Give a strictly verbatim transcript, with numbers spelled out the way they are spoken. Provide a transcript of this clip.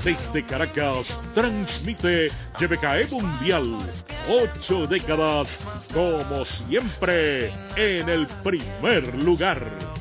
Desde Caracas, transmite Y B K E Mundial. Ocho décadas, como siempre, en el primer lugar.